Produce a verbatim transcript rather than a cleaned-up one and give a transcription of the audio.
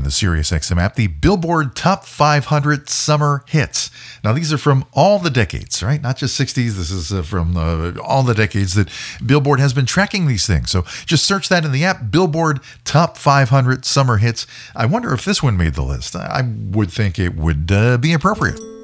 the SiriusXM app, the Billboard Top five hundred Summer Hits. Now, these are from all the decades, right? Not just sixties. This is uh, from uh, all the decades that Billboard has been tracking these things. So just search that in the app, Billboard Top five hundred Summer Hits. I wonder if this one made the list. I would think it would uh, be appropriate.